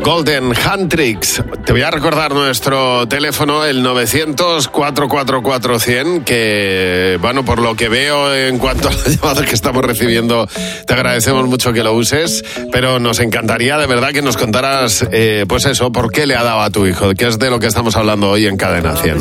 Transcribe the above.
Golden Hand Tricks. Te voy a recordar nuestro teléfono, el 900-444-100, que, bueno, por lo que veo en cuanto a las llamadas que estamos recibiendo, te agradecemos mucho que lo uses, pero nos encantaría de verdad que nos contaras, pues eso, por qué le ha dado a tu hijo, que es de lo que estamos hablando hoy en Cadena 100.